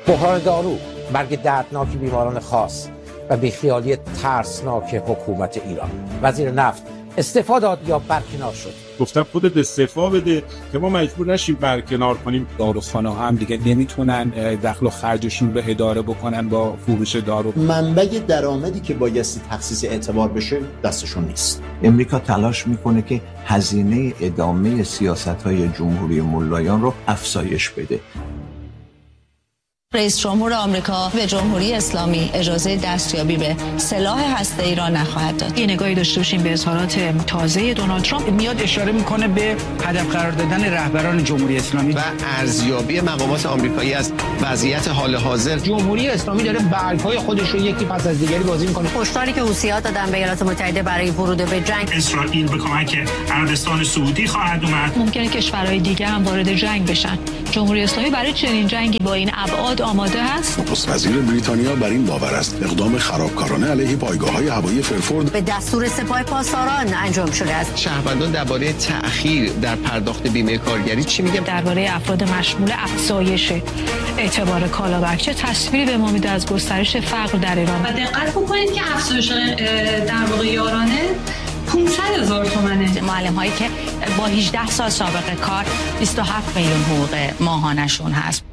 بحران دارو، مرگ دردناک بیماران خاص و بیخیالی ترسناک حکومت ایران. وزیر نفت استعفا داد یا برکنار شد؟ گفتم خودت استعفا بده که ما مجبور نشیم برکنار کنیم. داروخانه هم دیگه نمیتونن دخل و خرجشون رو اداره بکنن با فروش دارو. منبع درآمدی که بایستی تخصیص اعتبار بشه دستشون نیست. امریکا تلاش میکنه که هزینه ادامه سیاست‌های جمهوری ملایان رو افزایش بده. رئیس جمهور آمریکا به جمهوری اسلامی اجازه دستیابی به سلاح هسته‌ای را نخواهد داد. یه نگاهی داشته باشیم به اظهارات تازه دونالد ترامپ. میاد اشاره میکنه به هدف قرار دادن رهبران جمهوری اسلامی و ارزیابی مقامات آمریکایی از وضعیت حال حاضر. جمهوری اسلامی داره برگ‌های خودش رو یکی پس از دیگری بازی میکنه. هشداری که حوثی‌ها دادن به ایالات متحده برای ورود به جنگ. اسرائیل به کمک عربستان سعودی خواهد اومد. ممکنه کشورهای دیگه هم وارد جنگ بشن. جمهوری اسلامی برای چنین جنگی با این ابعاد آماده است. نخست وزیر بریتانیا بر این باور است اقدام خرابکارانه علیه پایگاه‌های هوایی فرفورد به دستور سپاه پاسداران انجام شده است. شهروندان درباره تأخیر در پرداخت بیمه کارگری چی میگن؟ درباره افراد مشمول افزایش اعتبار کالا چه تصویری به ما میده از گسترش فقر در ایران؟ و دقت بکنید که افزایش در واقع یارانه 500,000 تومانه. معلم هایی که با 18 سال سابقه کار 27 میلیون حقوق ماهانشون هست.